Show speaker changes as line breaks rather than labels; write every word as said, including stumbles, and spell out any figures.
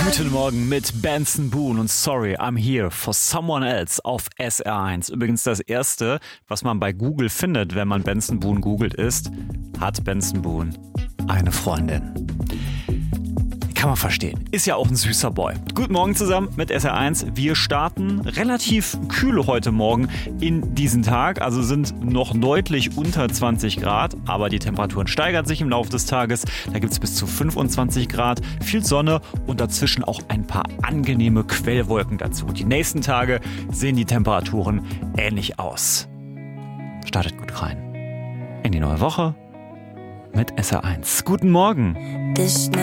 Guten Morgen mit Benson Boone und Sorry, I'm Here for Someone Else auf S R eins. Übrigens das Erste, was man bei Google findet, wenn man Benson Boone googelt, ist, hat Benson Boone eine Freundin? Kann man verstehen. Ist ja auch ein süßer Boy. Guten Morgen zusammen mit S R eins. Wir starten relativ kühl heute Morgen in diesen Tag. Also sind noch deutlich unter zwanzig Grad. Aber die Temperaturen steigern sich im Laufe des Tages. Da gibt es bis zu fünfundzwanzig Grad. Viel Sonne und dazwischen auch ein paar angenehme Quellwolken dazu. Die nächsten Tage sehen die Temperaturen ähnlich aus. Startet gut rein in die neue Woche mit S R eins. Guten Morgen.